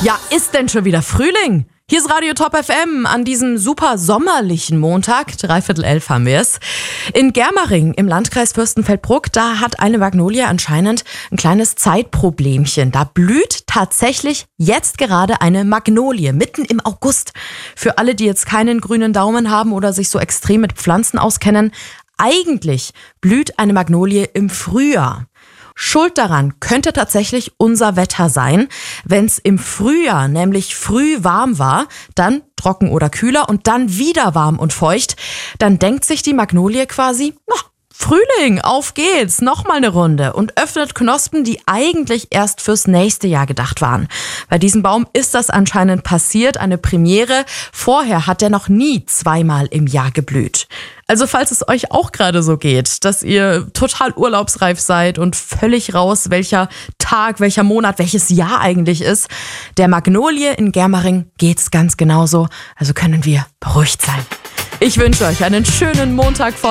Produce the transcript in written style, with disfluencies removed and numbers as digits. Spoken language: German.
Ja, ist denn schon wieder Frühling? Hier ist Radio Top FM an diesem super sommerlichen Montag, 10:45 haben wir es. In Germering im Landkreis Fürstenfeldbruck, da hat eine Magnolie anscheinend ein kleines Zeitproblemchen. Da blüht tatsächlich jetzt gerade eine Magnolie, mitten im August. Für alle, die jetzt keinen grünen Daumen haben oder sich so extrem mit Pflanzen auskennen, eigentlich blüht eine Magnolie im Frühjahr. Schuld daran könnte tatsächlich unser Wetter sein. Wenn es im Frühjahr nämlich früh warm war, dann trocken oder kühler und dann wieder warm und feucht, dann denkt sich die Magnolie quasi, Frühling, auf geht's, nochmal eine Runde und öffnet Knospen, die eigentlich erst fürs nächste Jahr gedacht waren. Bei diesem Baum ist das anscheinend passiert, eine Premiere. Vorher hat er noch nie zweimal im Jahr geblüht. Also falls es euch auch gerade so geht, dass ihr total urlaubsreif seid und völlig raus, welcher Tag, welcher Monat, welches Jahr eigentlich ist, der Magnolie in Germering geht's ganz genauso. Also können wir beruhigt sein. Ich wünsche euch einen schönen Montag.